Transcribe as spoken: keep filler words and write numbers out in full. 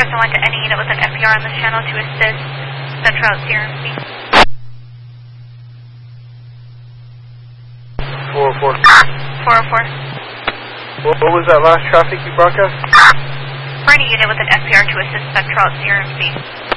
Requesting one to any unit with an F P R on this channel to assist Central at C R M C. four oh four. four oh four. What, what was that last traffic you broadcast? For any unit with an F P R to assist Central at C R M C.